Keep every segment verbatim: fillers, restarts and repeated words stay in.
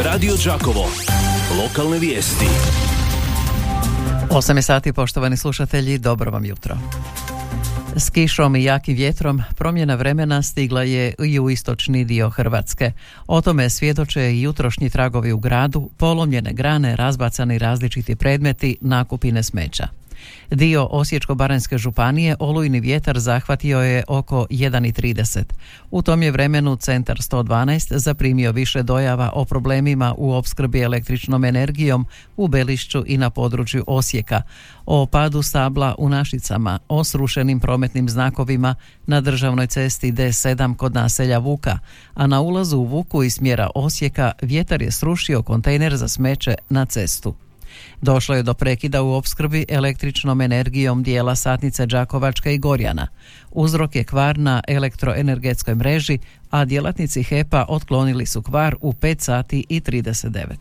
Radio Đakovo. Lokalne vijesti. osam je sati, poštovani slušatelji, dobro vam jutro. S kišom i jakim vjetrom promjena vremena stigla je i u istočni dio Hrvatske. O tome svjedoče i jutrošnji tragovi u gradu, polomljene grane, razbacani različiti predmeti, nakupine smeća. Dio Osječko-baranjske županije olujni vjetar zahvatio je oko jedan i trideset. U tom je vremenu centar sto dvanaest zaprimio više dojava o problemima u opskrbi električnom energijom u Belišću i na području Osijeka, o padu stabla u Našicama, o srušenim prometnim znakovima na državnoj cesti D sedam kod naselja Vuka, a na ulazu u Vuku iz smjera Osijeka vjetar je srušio kontejner za smeće na cestu. Došlo je do prekida u opskrbi električnom energijom dijela Satnice Đakovačka i Gorjana. Uzrok je kvar na elektroenergetskoj mreži, a djelatnici H E P-a otklonili su kvar u pet sati i trideset devet.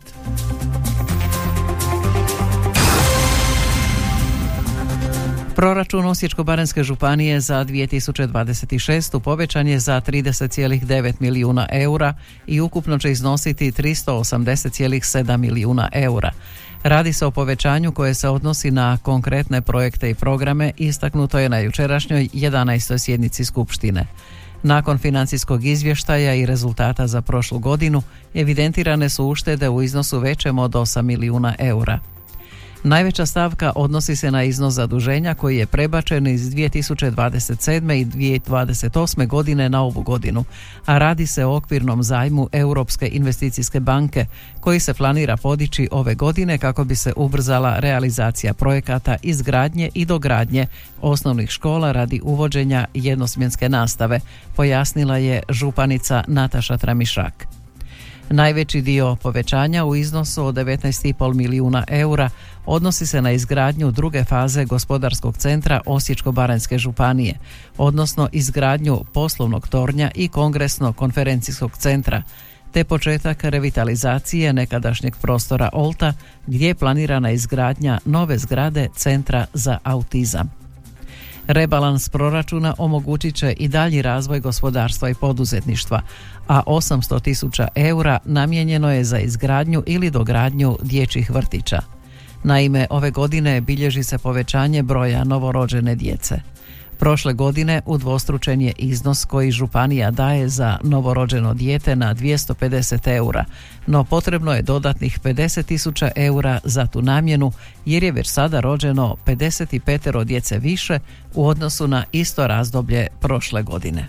Proračun Osječko-baranjske županije za dvije tisuće dvadeset šestu povećan je za trideset zarez devet milijuna eura i ukupno će iznositi tristo osamdeset zarez sedam milijuna eura. Radi se o povećanju koje se odnosi na konkretne projekte i programe, istaknuto je na jučerašnjoj jedanaestoj sjednici Skupštine. Nakon financijskog izvještaja i rezultata za prošlu godinu, evidentirane su uštede u iznosu većem od osam milijuna eura. Najveća stavka odnosi se na iznos zaduženja koji je prebačen iz dvije tisuće dvadeset sedme i dvije tisuće dvadeset osme godine na ovu godinu, a radi se o okvirnom zajmu Europske investicijske banke koji se planira podići ove godine kako bi se ubrzala realizacija projekata izgradnje i dogradnje osnovnih škola radi uvođenja jednosmjenske nastave, pojasnila je županica Nataša Tramišak. Najveći dio povećanja u iznosu od devetnaest zarez pet milijuna eura odnosi se na izgradnju druge faze gospodarskog centra Osječko-baranjske županije, odnosno izgradnju poslovnog tornja i kongresno-konferencijskog centra, te početak revitalizacije nekadašnjeg prostora Olta, gdje je planirana izgradnja nove zgrade Centra za autizam. Rebalans proračuna omogućit će i dalji razvoj gospodarstva i poduzetništva, a osamsto tisuća eura namijenjeno je za izgradnju ili dogradnju dječjih vrtića. Naime, ove godine bilježi se povećanje broja novorođene djece. Prošle godine udvostručen je iznos koji županija daje za novorođeno dijete na dvjesto pedeset eura, no potrebno je dodatnih pedeset tisuća eura za tu namjenu jer je već sada rođeno pedeset pet djece više u odnosu na isto razdoblje prošle godine.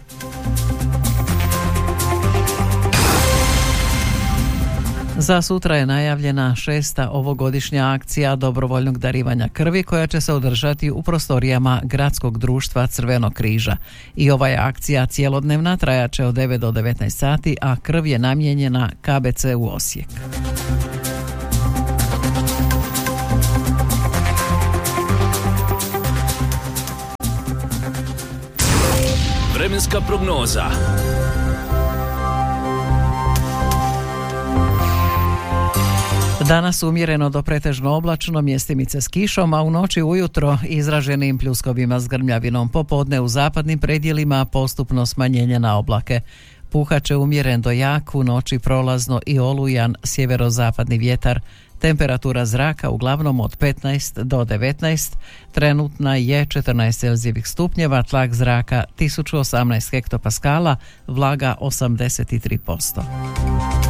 Za sutra je najavljena šesta ovogodišnja akcija dobrovoljnog darivanja krvi koja će se održati u prostorijama Gradskog društva Crvenog križa. I ova je akcija cjelodnevna, trajaće od devet do devetnaest sati, a krv je namijenjena K B C-u Osijek. Vremenska prognoza. Danas umjereno do pretežno oblačno, mjestimice s kišom, a u noći ujutro izraženim pljuskovima s grmljavinom. Popodne u zapadnim predjelima postupno smanjenje na oblake. Puhat će umjeren do jak, u noći prolazno i olujan sjeverozapadni vjetar. Temperatura zraka uglavnom od petnaest do devetnaest, trenutna je četrnaest celzijevih stupnjeva, tlak zraka tisuću osamnaest hektopaskala, vlaga osamdeset tri posto.